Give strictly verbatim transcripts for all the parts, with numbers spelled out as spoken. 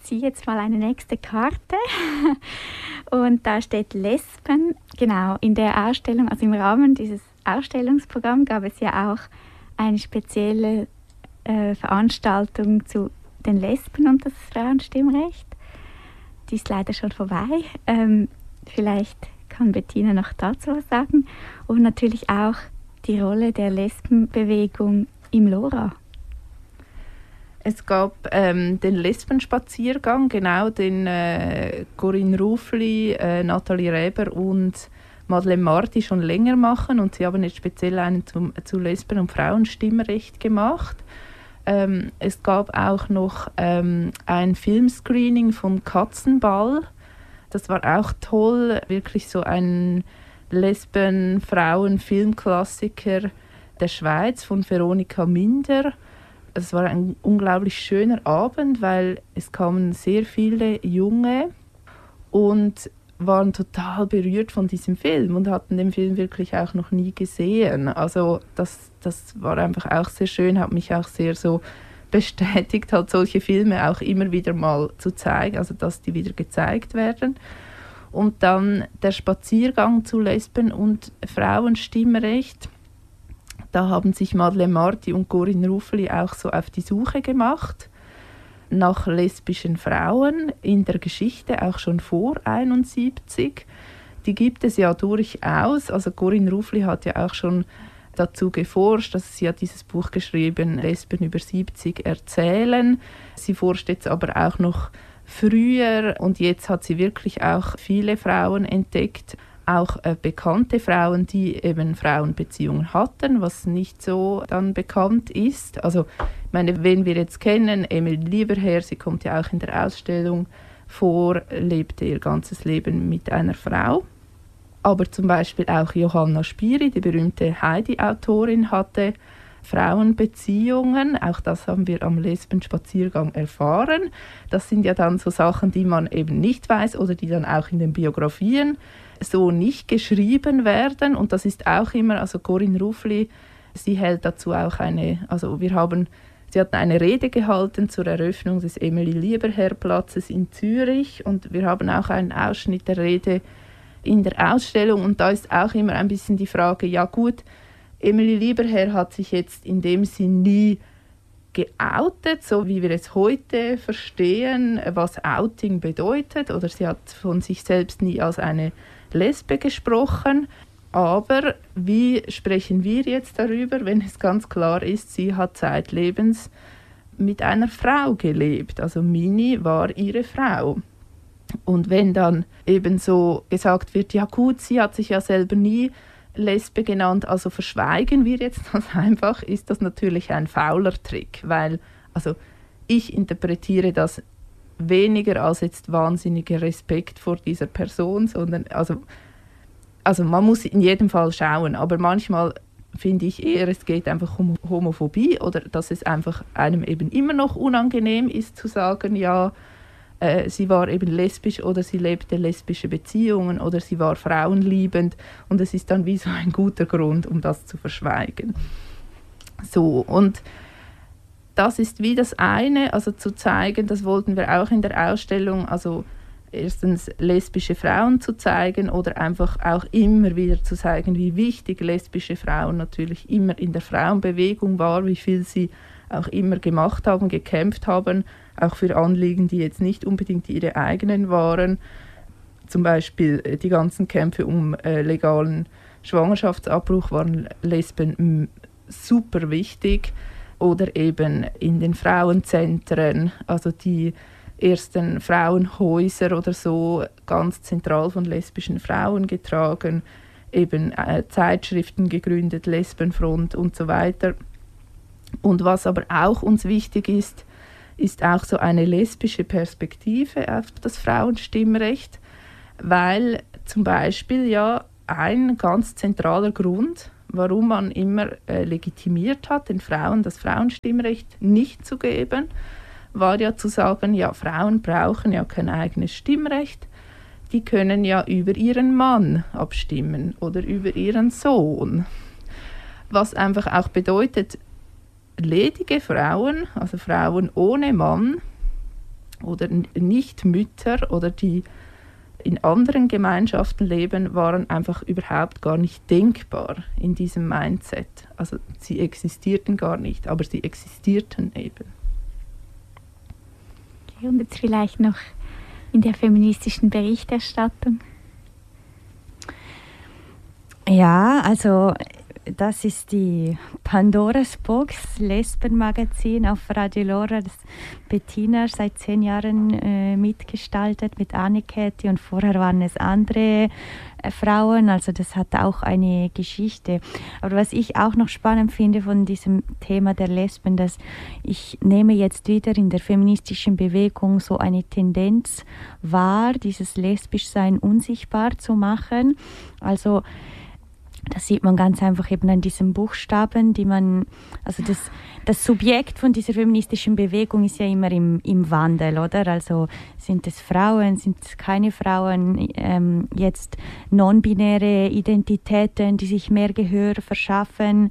ziehe jetzt mal eine nächste Karte und da steht Lesben. Genau, in der Ausstellung, also im Rahmen dieses Ausstellungsprogramms gab es ja auch eine spezielle äh, Veranstaltung zu den Lesben und das Frauenstimmrecht. Die ist leider schon vorbei. Ähm, vielleicht kann Bettina noch dazu was sagen. Und natürlich auch die Rolle der Lesbenbewegung im LoRa. Es gab ähm, den Lesbenspaziergang, genau, den äh, Corinne Rufli, äh, Nathalie Räber und Madeleine Marti schon länger machen. Und sie haben jetzt speziell einen zum, zu Lesben- und Frauenstimmrecht gemacht. Ähm, es gab auch noch ähm, ein Filmscreening von Katzenball. Das war auch toll, wirklich so ein Lesben-Frauen-Filmklassiker der Schweiz von Veronika Minder. Es war ein unglaublich schöner Abend, weil es kamen sehr viele Junge und waren total berührt von diesem Film und hatten den Film wirklich auch noch nie gesehen. Also das, das war einfach auch sehr schön, hat mich auch sehr so bestätigt, halt solche Filme auch immer wieder mal zu zeigen, also dass die wieder gezeigt werden. Und dann der Spaziergang zu Lesben- und Frauenstimmrecht. Da haben sich Madeleine Marti und Corinne Rufli auch so auf die Suche gemacht nach lesbischen Frauen in der Geschichte, auch schon vor einundsiebzig. Die gibt es ja durchaus. Also Corinne Rufli hat ja auch schon dazu geforscht, dass sie hat dieses Buch geschrieben, Lesben über siebzig erzählen. Sie forscht jetzt aber auch noch früher und jetzt hat sie wirklich auch viele Frauen entdeckt, auch äh, bekannte Frauen, die eben Frauenbeziehungen hatten, was nicht so dann bekannt ist. Also, ich meine, wen wir jetzt kennen, Emilie Lieberherr, sie kommt ja auch in der Ausstellung vor, lebte ihr ganzes Leben mit einer Frau. Aber zum Beispiel auch Johanna Spiri, die berühmte Heidi-Autorin, hatte Frauenbeziehungen. Auch das haben wir am Lesbenspaziergang erfahren. Das sind ja dann so Sachen, die man eben nicht weiß oder die dann auch in den Biografien so nicht geschrieben werden. Und das ist auch immer, also Corinne Rufli, sie hält dazu auch eine, also wir haben, sie hat eine Rede gehalten zur Eröffnung des Emilie Lieberherr Platzes in Zürich und wir haben auch einen Ausschnitt der Rede in der Ausstellung und da ist auch immer ein bisschen die Frage, ja gut, Emilie Lieberherr hat sich jetzt in dem Sinn nie geoutet, so wie wir es heute verstehen, was Outing bedeutet, oder sie hat von sich selbst nie als eine Lesbe gesprochen. Aber wie sprechen wir jetzt darüber, wenn es ganz klar ist, sie hat zeitlebens mit einer Frau gelebt, also Mini war ihre Frau. Und wenn dann eben so gesagt wird, ja gut, sie hat sich ja selber nie Lesbe genannt, also verschweigen wir jetzt das einfach, ist das natürlich ein fauler Trick, weil also ich interpretiere das weniger als jetzt wahnsinniger Respekt vor dieser Person, sondern also, also man muss in jedem Fall schauen, aber manchmal finde ich eher, es geht einfach um Homophobie oder dass es einfach einem eben immer noch unangenehm ist zu sagen, ja, Äh, sie war eben lesbisch oder sie lebte lesbische Beziehungen oder sie war frauenliebend und es ist dann wie so ein guter Grund, um das zu verschweigen. So, und das ist wie das eine, also zu zeigen, das wollten wir auch in der Ausstellung, also erstens lesbische Frauen zu zeigen oder einfach auch immer wieder zu zeigen, wie wichtig lesbische Frauen natürlich immer in der Frauenbewegung war, wie viel sie auch immer gemacht haben, gekämpft haben, auch für Anliegen, die jetzt nicht unbedingt ihre eigenen waren. Zum Beispiel die ganzen Kämpfe um äh, legalen Schwangerschaftsabbruch waren Lesben m, super wichtig. Oder eben in den Frauenzentren, also die ersten Frauenhäuser oder so, ganz zentral von lesbischen Frauen getragen, eben äh, Zeitschriften gegründet, Lesbenfront und so weiter. Und was aber auch uns wichtig ist, ist auch so eine lesbische Perspektive auf das Frauenstimmrecht, weil zum Beispiel ja ein ganz zentraler Grund, warum man immer äh, legitimiert hat, den Frauen das Frauenstimmrecht nicht zu geben, war ja zu sagen, ja, Frauen brauchen ja kein eigenes Stimmrecht, die können ja über ihren Mann abstimmen oder über ihren Sohn. Was einfach auch bedeutet, ledige Frauen, also Frauen ohne Mann, oder Nichtmütter oder die in anderen Gemeinschaften leben, waren einfach überhaupt gar nicht denkbar in diesem Mindset. Also sie existierten gar nicht, aber sie existierten eben. Okay, und jetzt vielleicht noch in der feministischen Berichterstattung. Ja, also das ist die Pandoras Box, Lesbenmagazin auf Radio Lora, das Bettina seit zehn Jahren äh, mitgestaltet mit Annikette, und vorher waren es andere äh, Frauen, also das hat auch eine Geschichte. Aber was ich auch noch spannend finde von diesem Thema der Lesben, dass ich nehme jetzt wieder in der feministischen Bewegung so eine Tendenz wahr, dieses Lesbischsein unsichtbar zu machen. Also das sieht man ganz einfach eben an diesen Buchstaben, die man, also das, das Subjekt von dieser feministischen Bewegung ist ja immer im, im Wandel, oder? Also sind es Frauen, sind es keine Frauen, ähm, jetzt non-binäre Identitäten, die sich mehr Gehör verschaffen,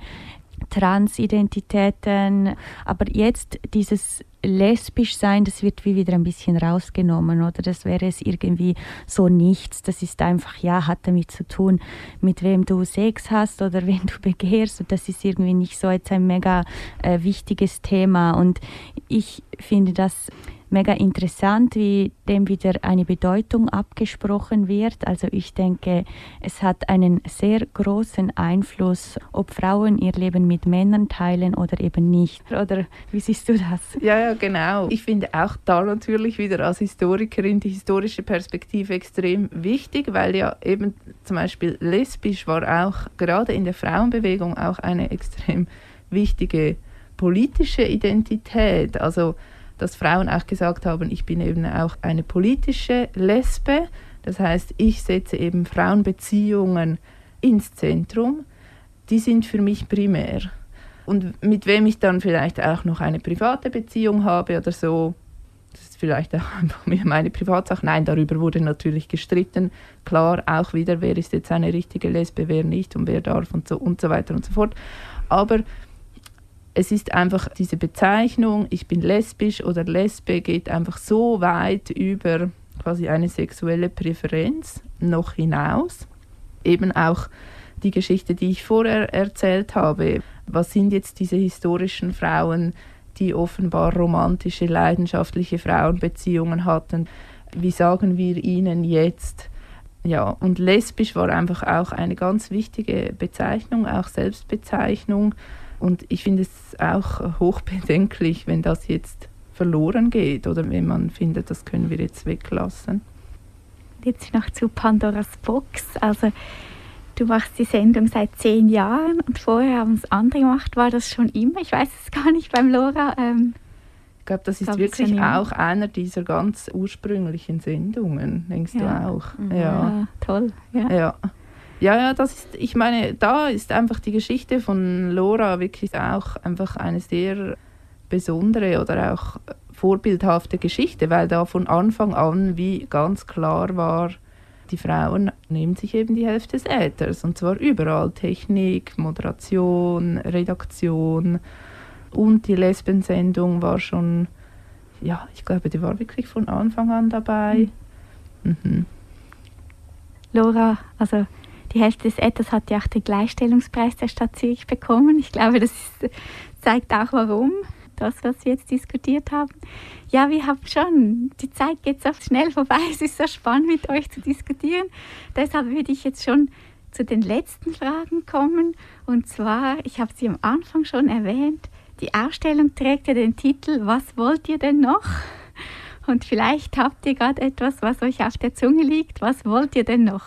Transidentitäten, aber jetzt dieses lesbisch sein, das wird wie wieder ein bisschen rausgenommen, oder? Das wäre es irgendwie so nichts. Das ist einfach, ja, hat damit zu tun, mit wem du Sex hast oder wen du begehrst. Und das ist irgendwie nicht so jetzt ein mega äh, wichtiges Thema. Und ich finde das mega interessant, wie dem wieder eine Bedeutung abgesprochen wird. Also ich denke, es hat einen sehr großen Einfluss, ob Frauen ihr Leben mit Männern teilen oder eben nicht. Oder wie siehst du das? Ja, ja, genau. Ich finde auch da natürlich wieder als Historikerin die historische Perspektive extrem wichtig, weil ja eben zum Beispiel lesbisch war auch gerade in der Frauenbewegung auch eine extrem wichtige politische Identität. Also dass Frauen auch gesagt haben, ich bin eben auch eine politische Lesbe. Das heißt, ich setze eben Frauenbeziehungen ins Zentrum. Die sind für mich primär. Und mit wem ich dann vielleicht auch noch eine private Beziehung habe oder so, das ist vielleicht auch einfach meine Privatsache. Nein, darüber wurde natürlich gestritten. Klar, auch wieder, wer ist jetzt eine richtige Lesbe, wer nicht und wer darf und so, und so weiter und so fort. Aber es ist einfach diese Bezeichnung, ich bin lesbisch oder Lesbe, geht einfach so weit über quasi eine sexuelle Präferenz noch hinaus. Eben auch die Geschichte, die ich vorher erzählt habe. Was sind jetzt diese historischen Frauen, die offenbar romantische, leidenschaftliche Frauenbeziehungen hatten? Wie sagen wir ihnen jetzt? Ja, und lesbisch war einfach auch eine ganz wichtige Bezeichnung, auch Selbstbezeichnung. Und ich finde es auch hochbedenklich, wenn das jetzt verloren geht oder wenn man findet, das können wir jetzt weglassen. Jetzt noch zu Pandoras Box. Also du machst die Sendung seit zehn Jahren und vorher haben es andere gemacht. War das schon immer? Ich weiß es gar nicht beim Lora. Ähm, ich glaube, das ist glaub, wirklich auch einer dieser ganz ursprünglichen Sendungen, denkst ja. du auch? Mhm. Ja. ja, toll. Ja. ja. Ja, ja, das ist, ich meine, da ist einfach die Geschichte von Lora wirklich auch einfach eine sehr besondere oder auch vorbildhafte Geschichte, weil da von Anfang an wie ganz klar war, die Frauen nehmen sich eben die Hälfte des Äthers, und zwar überall. Technik, Moderation, Redaktion, und die Lesbensendung war schon, ja, ich glaube, die war wirklich von Anfang an dabei. Mhm. Mhm. Lora, also die Hälfte des Äthers hat ja auch den Gleichstellungspreis der Stadt Zürich bekommen. Ich glaube, das ist, zeigt auch, warum, das, was wir jetzt diskutiert haben. Ja, wir haben schon, die Zeit geht so schnell vorbei, es ist so spannend, mit euch zu diskutieren. Deshalb würde ich jetzt schon zu den letzten Fragen kommen. Und zwar, ich habe sie am Anfang schon erwähnt, die Ausstellung trägt ja den Titel „Was wollt ihr denn noch?" Und vielleicht habt ihr gerade etwas, was euch auf der Zunge liegt. Was wollt ihr denn noch?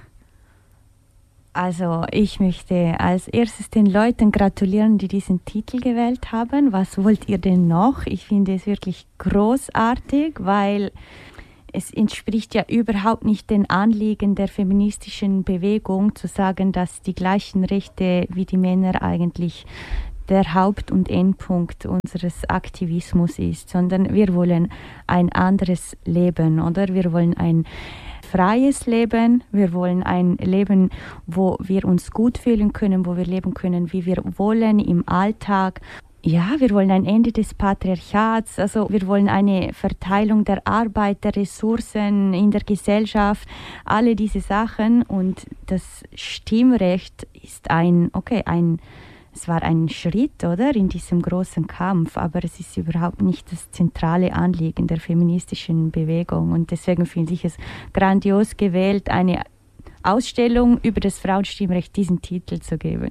Also ich möchte als erstes den Leuten gratulieren, die diesen Titel gewählt haben. Was wollt ihr denn noch? Ich finde es wirklich großartig, weil es entspricht ja überhaupt nicht den Anliegen der feministischen Bewegung, zu sagen, dass die gleichen Rechte wie die Männer eigentlich der Haupt- und Endpunkt unseres Aktivismus ist, sondern wir wollen ein anderes Leben, oder? Wir wollen ein freies Leben, wir wollen ein Leben, wo wir uns gut fühlen können, wo wir leben können, wie wir wollen im Alltag, ja, wir wollen ein Ende des Patriarchats, also wir wollen eine Verteilung der Arbeit, der Ressourcen in der Gesellschaft, alle diese Sachen. Und das Stimmrecht ist ein, okay, ein, es war ein Schritt, oder, in diesem großen Kampf, aber es ist überhaupt nicht das zentrale Anliegen der feministischen Bewegung. Und deswegen finde ich es grandios gewählt, eine Ausstellung über das Frauenstimmrecht diesen Titel zu geben.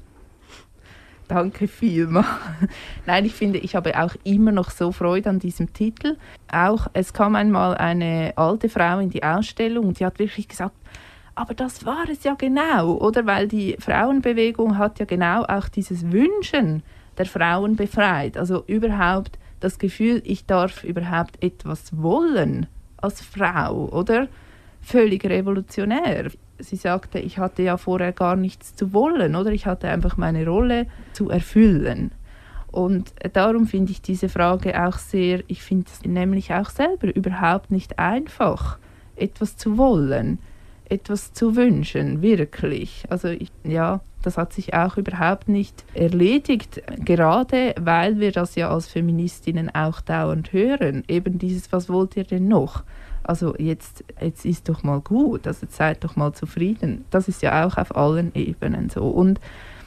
Danke vielmals. Nein, ich finde, ich habe auch immer noch so Freude an diesem Titel. Auch, es kam einmal eine alte Frau in die Ausstellung und die hat wirklich gesagt, aber das war es ja genau, oder? Weil die Frauenbewegung hat ja genau auch dieses Wünschen der Frauen befreit. Also überhaupt das Gefühl, ich darf überhaupt etwas wollen als Frau, oder? Völlig revolutionär. Sie sagte, ich hatte ja vorher gar nichts zu wollen, oder? Ich hatte einfach meine Rolle zu erfüllen. Und darum finde ich diese Frage auch sehr, ich finde es nämlich auch selber überhaupt nicht einfach, etwas zu wollen, etwas zu wünschen, wirklich. Also ich, ja, das hat sich auch überhaupt nicht erledigt, gerade weil wir das ja als Feministinnen auch dauernd hören. Eben dieses, was wollt ihr denn noch? Also jetzt, jetzt ist doch mal gut, also seid doch mal zufrieden. Das ist ja auch auf allen Ebenen so. Und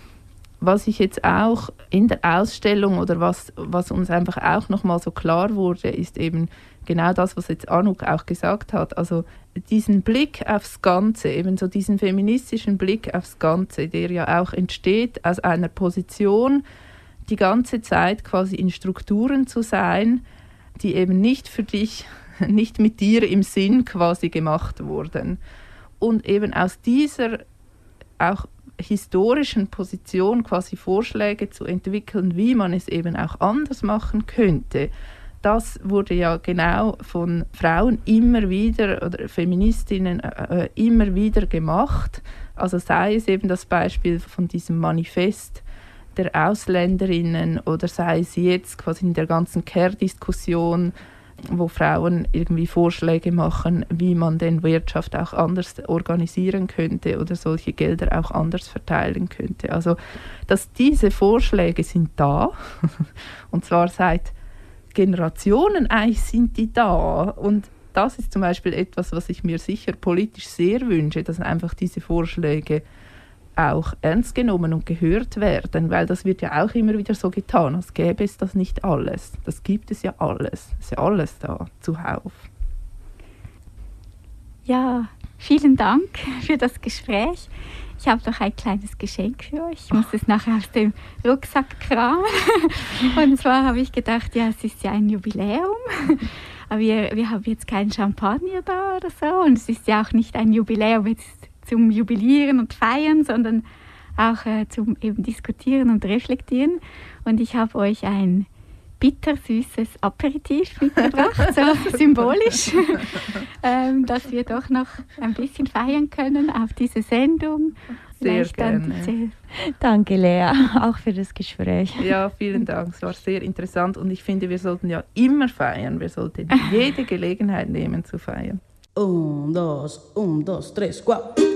was ich jetzt auch in der Ausstellung oder was, was uns einfach auch nochmal so klar wurde, ist eben genau das, was jetzt Anouk auch gesagt hat. Also diesen Blick aufs Ganze, eben so diesen feministischen Blick aufs Ganze, der ja auch entsteht aus einer Position, die ganze Zeit quasi in Strukturen zu sein, die eben nicht für dich, nicht mit dir im Sinn quasi gemacht wurden. Und eben aus dieser auch historischen Position quasi Vorschläge zu entwickeln, wie man es eben auch anders machen könnte. Das wurde ja genau von Frauen immer wieder oder Feministinnen äh, immer wieder gemacht. Also sei es eben das Beispiel von diesem Manifest der Ausländerinnen oder sei es jetzt quasi in der ganzen Care-Diskussion, wo Frauen irgendwie Vorschläge machen, wie man denn Wirtschaft auch anders organisieren könnte oder solche Gelder auch anders verteilen könnte. Also, dass diese Vorschläge sind da, und zwar seit Generationen eigentlich sind die da. Und das ist zum Beispiel etwas, was ich mir sicher politisch sehr wünsche, dass einfach diese Vorschläge auch ernst genommen und gehört werden, weil das wird ja auch immer wieder so getan, als gäbe es das nicht alles. Das gibt es ja alles. Es ist ja alles da, zuhauf. Ja, vielen Dank für das Gespräch. Ich habe noch ein kleines Geschenk für euch. Ich muss es nachher aus dem Rucksack kramen. Und zwar habe ich gedacht, ja, es ist ja ein Jubiläum. Aber wir, wir haben jetzt keinen Champagner da oder so. Und es ist ja auch nicht ein Jubiläum jetzt zum Jubilieren und Feiern, sondern auch äh, zum eben Diskutieren und Reflektieren. Und ich habe euch ein bittersüßes Aperitif mitgebracht, so symbolisch, ähm, dass wir doch noch ein bisschen feiern können auf diese Sendung. Sehr gerne. Diese... Danke, Lea, auch für das Gespräch. Ja, vielen Dank, es war sehr interessant und ich finde, wir sollten ja immer feiern, wir sollten jede Gelegenheit nehmen zu feiern. Un, dos, un, dos, tres, cuatro.